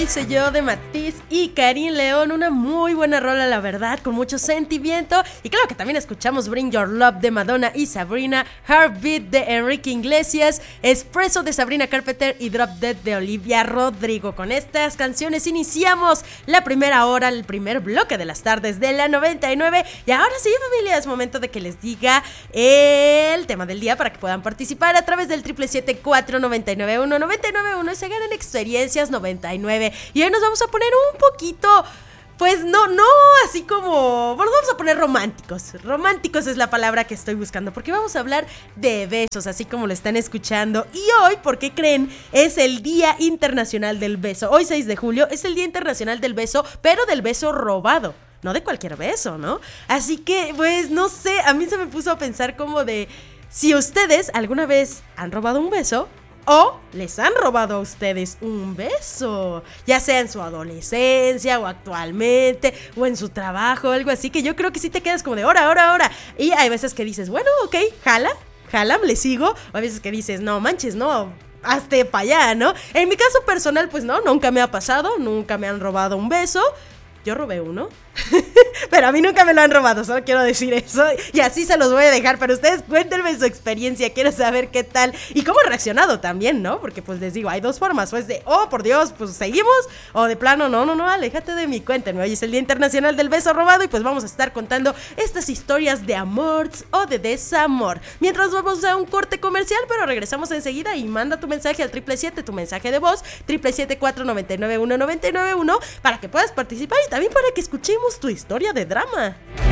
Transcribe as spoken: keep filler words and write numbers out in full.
Dulce Yo de Matiz y Karin León, una muy buena rola, la verdad, con mucho sentimiento. Y claro que también escuchamos Bring Your Love de Madonna y Sabrina, Heartbeat de Enrique Iglesias, Espresso de Sabrina Carpenter y Drop Dead de Olivia Rodrigo. Con estas canciones iniciamos la primera hora, el primer bloque de las tardes de la noventa y nueve. Y ahora sí, familia, es momento de que les diga el tema del día para que puedan participar a través del triple siete cuatro nueve nueve uno nueve nueve uno y se ganen experiencias noventa y nueve. Y hoy nos vamos a poner un poquito, pues no, no así como, bueno, vamos a poner románticos. Románticos es la palabra que estoy buscando, porque vamos a hablar de besos, así como lo están escuchando. Y hoy, ¿por qué creen? Es el Día Internacional del Beso. Hoy, seis de julio, es el Día Internacional del Beso, pero del beso robado. No de cualquier beso, ¿no? Así que, pues, no sé, a mí se me puso a pensar como de si ustedes alguna vez han robado un beso o les han robado a ustedes un beso, ya sea en su adolescencia o actualmente o en su trabajo, algo así, que yo creo que sí te quedas como de hora, hora, hora. Y hay veces que dices, bueno, ok, jala, jala, le sigo. O a veces que dices, no manches, no, hazte para allá, ¿no? En mi caso personal, pues no, nunca me ha pasado, nunca me han robado un beso. Yo robé uno, pero a mí nunca me lo han robado, solo quiero decir eso. Y así se los voy a dejar, pero ustedes cuéntenme su experiencia, quiero saber qué tal y cómo han reaccionado también, ¿no? Porque pues les digo, hay dos formas, pues de, oh, por Dios, pues seguimos, o de plano, no, no, no, aléjate de mí, cuéntenme. Hoy es el Día Internacional del Beso Robado y pues vamos a estar contando estas historias de amor o de desamor. Mientras vamos a un corte comercial, pero regresamos enseguida y manda tu mensaje al triple siete, tu mensaje de voz, triple siete cuatro nueve nueve uno nueve nueve uno, para que puedas participar y también para que escuchemos tu historia de drama.